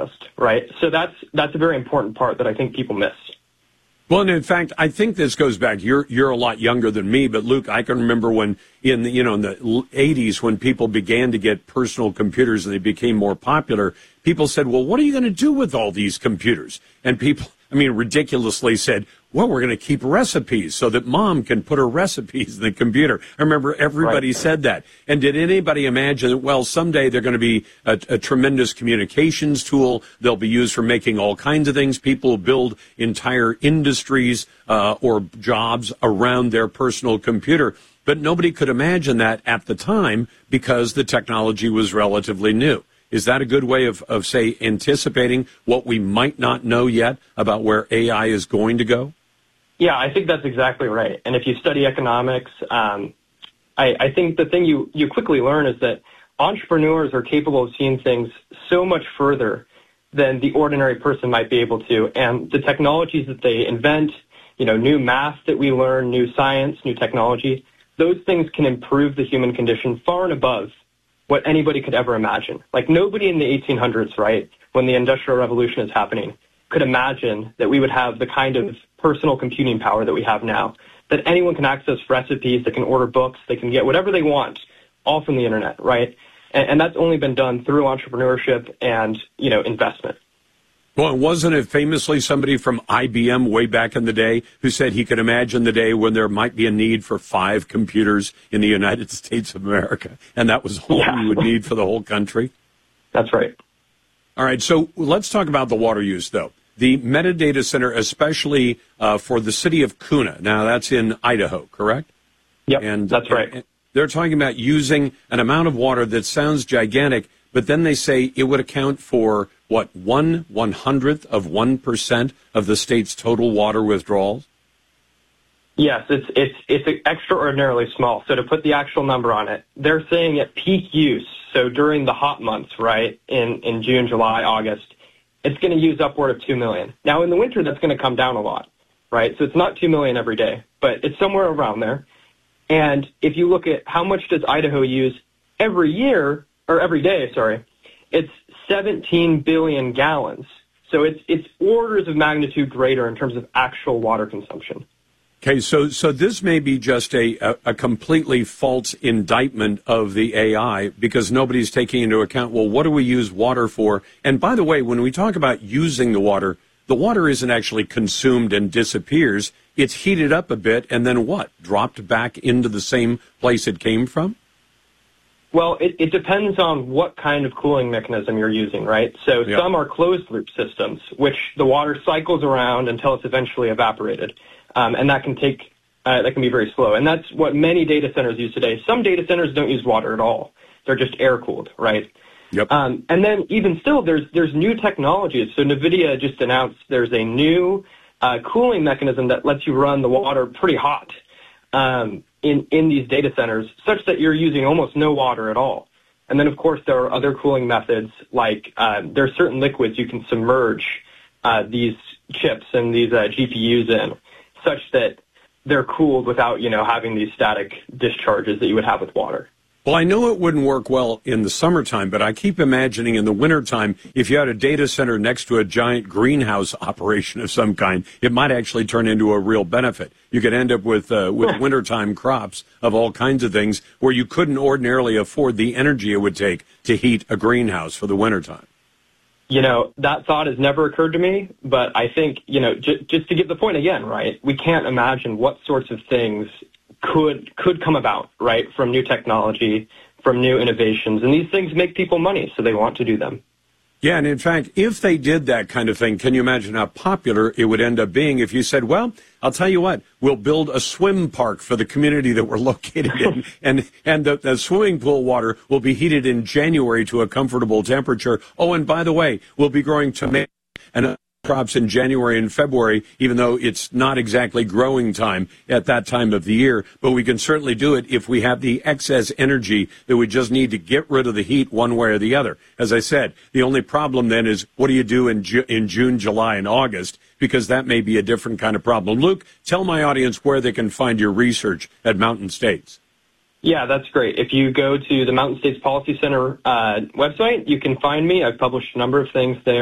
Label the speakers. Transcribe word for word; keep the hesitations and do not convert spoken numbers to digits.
Speaker 1: generalist, right? So that's that's a very important part that I think people miss.
Speaker 2: Well, and in fact, I think this goes back. You're you're a lot younger than me, but Luke, I can remember when in the, you know in the eighties when people began to get personal computers and they became more popular. People said, "Well, what are you going to do with all these computers?" And people, I mean, ridiculously said, "Well, we're going to keep recipes so that mom can put her recipes in the computer." I remember everybody right. said that. And did anybody imagine that, well, someday they're going to be a, a tremendous communications tool. They'll be used for making all kinds of things. People build entire industries uh, or jobs around their personal computer. But nobody could imagine that at the time because the technology was relatively new. Is that a good way of, of, say, anticipating what we might not know yet about where A I is going to go?
Speaker 1: Yeah, I think that's exactly right. And if you study economics, um, I, I think the thing you, you quickly learn is that entrepreneurs are capable of seeing things so much further than the ordinary person might be able to. And the technologies that they invent, you know, new math that we learn, new science, new technology, those things can improve the human condition far and above what anybody could ever imagine. Like nobody in the eighteen hundreds, right, when the Industrial Revolution is happening, could imagine that we would have the kind of personal computing power that we have now, that anyone can access recipes, they can order books, they can get whatever they want, all from the internet, right? And, and that's only been done through entrepreneurship and, you know, investment.
Speaker 2: Well, wasn't it famously somebody from I B M way back in the day who said he could imagine the day when there might be a need for five computers in the United States of America, and that was all yeah. we would need for the whole country?
Speaker 1: That's right.
Speaker 2: All right, so let's talk about the water use, though. The metadata center, especially uh, for the city of Kuna. Now, that's in Idaho, correct?
Speaker 1: Yep,
Speaker 2: and,
Speaker 1: that's right.
Speaker 2: And they're talking about using an amount of water that sounds gigantic, but then they say it would account for, what, one one-hundredth of one percent of the state's total water withdrawals?
Speaker 1: Yes, it's it's it's extraordinarily small. So to put the actual number on it, they're saying at peak use, so during the hot months, right, in, in June, July, August, it's going to use upward of two million. Now, in the winter, that's going to come down a lot, right? So it's not two million every day, but it's somewhere around there. And if you look at how much does Idaho use every year, or every day, sorry, it's seventeen billion gallons. So it's it's orders of magnitude greater in terms of actual water consumption.
Speaker 2: Okay, so so this may be just a, a, a completely false indictment of the A I because nobody's taking into account, well, what do we use water for? And by the way, when we talk about using the water, the water isn't actually consumed and disappears. It's heated up a bit and then what? Dropped back into the same place it came from?
Speaker 1: Well, it, it depends on what kind of cooling mechanism you're using, right? So yeah. Some are closed-loop systems, which the water cycles around until it's eventually evaporated. Um, and that can take, uh, that can be very slow. And that's what many data centers use today. Some data centers don't use water at all. They're just air-cooled, right?
Speaker 2: Yep.
Speaker 1: Um, and then even still, there's there's new technologies. So NVIDIA just announced there's a new uh, cooling mechanism that lets you run the water pretty hot um, in, in these data centers, such that you're using almost no water at all. And then, of course, there are other cooling methods, like uh, there are certain liquids you can submerge uh, these chips and these uh, G P Us in, such that they're cooled without, you know, having these static discharges that you would have with water.
Speaker 2: Well, I know it wouldn't work well in the summertime, but I keep imagining in the wintertime, if you had a data center next to a giant greenhouse operation of some kind, it might actually turn into a real benefit. You could end up with uh, with wintertime crops of all kinds of things where you couldn't ordinarily afford the energy it would take to heat a greenhouse for the wintertime.
Speaker 1: You know, that thought has never occurred to me, but I think, you know, j- just to give the point again, right, we can't imagine what sorts of things could could come about, right, from new technology, from new innovations. And these things make people money, so they want to do them.
Speaker 2: Yeah, and in fact, if they did that kind of thing, can you imagine how popular it would end up being if you said, well, I'll tell you what, we'll build a swim park for the community that we're located in, and and the, the swimming pool water will be heated in January to a comfortable temperature. Oh, and by the way, we'll be growing tomatoes and crops in January and February, even though it's not exactly growing time at that time of the year. But we can certainly do it if we have the excess energy that we just need to get rid of the heat one way or the other. As I said, the only problem then is what do you do in, Ju- in June, July, and August? Because that may be a different kind of problem. Luke, tell my audience where they can find your research at Mountain States.
Speaker 1: Yeah, that's great. If you go to the Mountain States Policy Center uh, website, you can find me. I've published a number of things there.